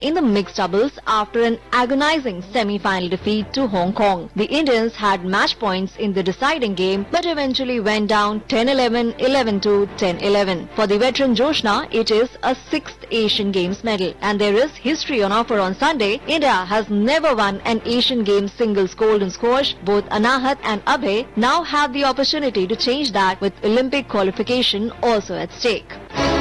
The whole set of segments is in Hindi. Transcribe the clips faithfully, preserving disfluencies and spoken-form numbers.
in the mixed doubles after an agonizing semi-final defeat to Hong Kong. The Indians had match points in the deciding game but eventually went down ten eleven, eleven two, ten eleven. For the veteran Joshna, it is a sixth Asian Games medal. And there is history on offer on Sunday. India has never won an Asian Games singles gold in squash. Both Anahat and Abhay now have the opportunity to change that with Olympic qualification also at stake.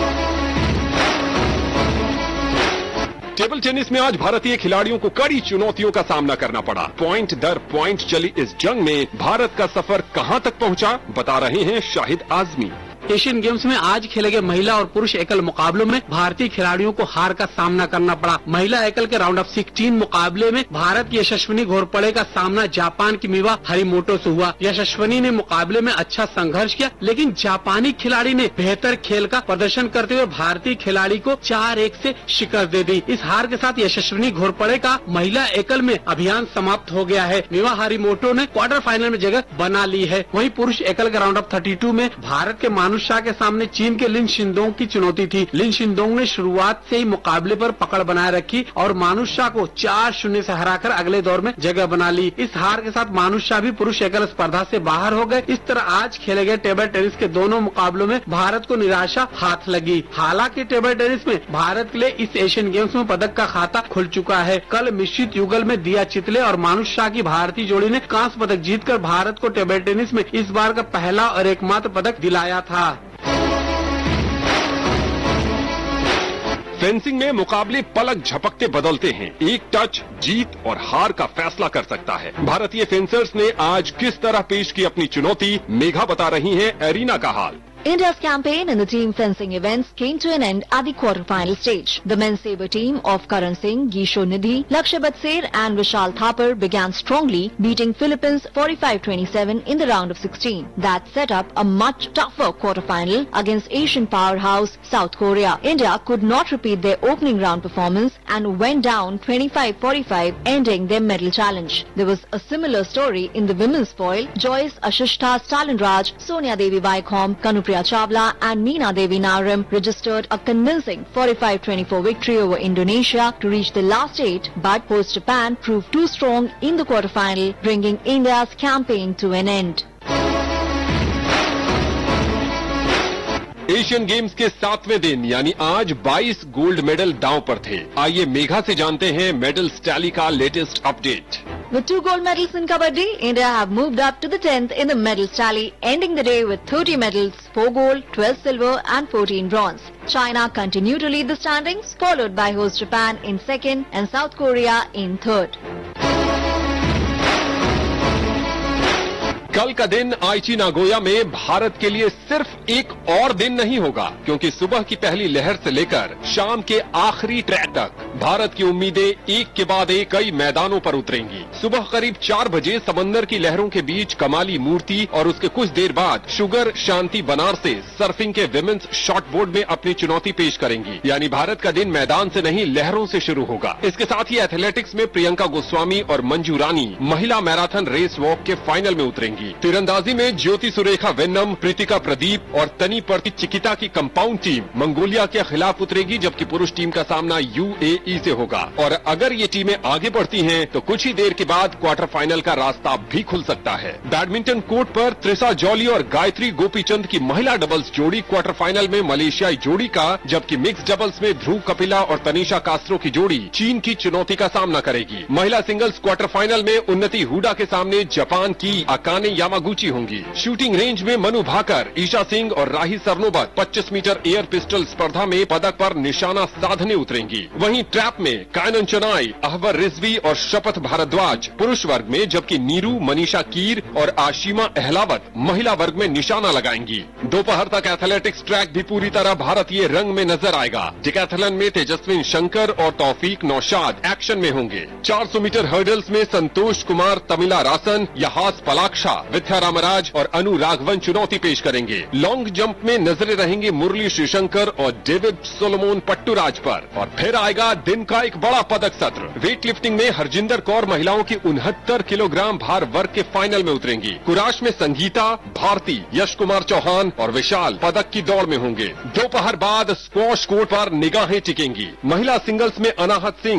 Table tennis में आज भारतीय खिलाड़ियों को कड़ी चुनौतियों का सामना करना पड़ा। पॉइंट दर पॉइंट चली इस जंग में भारत का सफर कहां तक पहुंचा, बता रहे हैं शाहिद आजमी। एशियन गेम्स में आज खेले गए महिला और पुरुष एकल मुकाबलों में भारतीय खिलाड़ियों को हार का सामना करना पड़ा। महिला एकल के राउंड ऑफ सिक्सटीन मुकाबले में भारत की यशस्विनी घोरपड़े का सामना जापान की मिवा हरिमोटो से हुआ। यशस्विनी ने मुकाबले में अच्छा संघर्ष किया, लेकिन जापानी खिलाड़ी ने बेहतर खेल का प्रदर्शन करते हुए भारतीय खिलाड़ी को चार एक से शिकस्त दे दी। इस हार के साथ यशस्विनी घोरपड़े का महिला एकल में अभियान समाप्त हो गया है। मिवा हरिमोटो ने क्वार्टर फाइनल में जगह बना ली है। वहीं पुरुष एकल के राउंड ऑफ थर्टी टू में भारत के मानुष शाह के सामने चीन के लिन शिंदोंग की चुनौती थी। लिन शिंदोंग ने शुरुआत से ही मुकाबले पर पकड़ बनाए रखी और मानुष शाह को चार शून्य से हराकर अगले दौर में जगह बना ली। इस हार के साथ मानुष शाह भी पुरुष एकल स्पर्धा से बाहर हो गए। इस तरह आज खेले गए टेबल टेनिस के दोनों मुकाबलों में भारत को निराशा हाथ लगी। हालांकि टेबल टेनिस में भारत के लिए इस एशियन गेम्स में पदक का खाता खुल चुका है। कल मिश्रित युगल में दिया चितले और मानुष शाह की भारतीय जोड़ी ने कांस्य पदक जीतकर भारत को टेबल टेनिस में इस बार का पहला और एकमात्र पदक दिलाया था। फेंसिंग में मुकाबले पलक झपकते बदलते हैं। एक टच जीत और हार का फैसला कर सकता है। भारतीय फेंसर्स ने आज किस तरह पेश की अपनी चुनौती, मेघा बता रही हैं एरिना का हाल। India's campaign in the team fencing events came to an end at the quarter-final stage. The men's sabre team of Karan Singh, Gisho Nidhi, Lakshya Batser and Vishal Thapar began strongly, beating Philippines forty-five twenty-seven in the round of sixteen. That set up a much tougher quarter-final against Asian powerhouse South Korea. India could not repeat their opening round performance and went down twenty-five forty-five, ending their medal challenge. There was a similar story in the women's foil. Joyce Ashishta Stalinraj, Sonia Devi Vaikom, Kanupriya Chawla and Meena Devi Naram registered a convincing forty-five twenty-four victory over Indonesia to reach the last eight, but host Japan proved too strong in the quarterfinal, bringing India's campaign to an end. Asian games के सातवें दिन यानी आज बाईस गोल्ड मेडल दांव पर थे। आइए मेघा से जानते हैं मेडल टैली का latest update. With two gold medals in Kabaddi, India have moved up to the tenth in the medal tally, ending the day with thirty medals, four gold, twelve silver and fourteen bronze. China continue to lead the standings, followed by host Japan in second and South Korea in third. कल का दिन आईची नागोया में भारत के लिए सिर्फ एक और दिन नहीं होगा, क्योंकि सुबह की पहली लहर से लेकर शाम के आखिरी ट्रैक तक भारत की उम्मीदें एक के बाद एक कई मैदानों पर उतरेंगी। सुबह करीब चार बजे समंदर की लहरों के बीच कमाली मूर्ति और उसके कुछ देर बाद शुगर शांति बनारसे सर्फिंग के विमेंस शॉर्ट बोर्ड में अपनी चुनौती पेश करेंगी। यानी भारत का दिन मैदान से नहीं लहरों से शुरू होगा। इसके साथ ही एथलेटिक्स में प्रियंका गोस्वामी और मंजू रानी महिला मैराथन रेस वॉक के फाइनल में उतरेंगी। तीरंदाजी में ज्योति सुरेखा वेन्नम, प्रीतिका प्रदीप और तनी प्रति चिकिता की कंपाउंड टीम मंगोलिया के खिलाफ उतरेगी, जबकि पुरुष टीम का सामना यूएई से होगा। और अगर ये टीमें आगे बढ़ती हैं, तो कुछ ही देर के बाद क्वार्टर फाइनल का रास्ता भी खुल सकता है। बैडमिंटन कोर्ट पर त्रिसा जॉली और गायत्री गोपीचंद की महिला डबल्स जोड़ी क्वार्टर फाइनल में मलेशियाई जोड़ी का, जबकि मिक्स डबल्स में ध्रुव कपिला और तनीषा कास्त्रो की जोड़ी चीन की चुनौती का सामना करेगी। महिला सिंगल्स क्वार्टर फाइनल में उन्नति हुडा के सामने जापान की अकाने यामागुची होंगी। शूटिंग रेंज में मनु भाकर, ईशा सिंह और राही सरनोबत पच्चीस मीटर एयर पिस्टल स्पर्धा में पदक पर निशाना साधने उतरेंगी। वहीं ट्रैप में कायनन चनाई, अहबर रिजवी और शपथ भारद्वाज पुरुष वर्ग में, जबकि नीरू, मनीषा कीर और आशिमा अहलावत महिला वर्ग में निशाना लगाएंगी। दोपहर तक एथलेटिक्स ट्रैक भी पूरी तरह भारतीय रंग में नजर आएगा। डिकैथलन में तेजस्विन शंकर और तौफीक नौशाद एक्शन में होंगे। चार सौ मीटर हर्डल्स में संतोष कुमार, तमिला रासन, यहास पलाक्षा विद्या रामराज और अनु राघवन चुनौती पेश करेंगे। लॉन्ग जंप में नजरें रहेंगी मुरली श्रीशंकर और डेविड सोलोमोन पट्टूराज पर। और फिर आएगा दिन का एक बड़ा पदक सत्र। वेट लिफ्टिंग में हरजिंदर कौर महिलाओं की उनहत्तर किलोग्राम भार वर्ग के फाइनल में उतरेंगी। कुराश में संगीता, भारती, यश कुमार चौहान और विशाल पदक की दौड़ में होंगे। दोपहर बाद स्क्वॉश कोर्ट पर निगाहें टिकेंगी। महिला सिंगल्स में अनाहत सिंह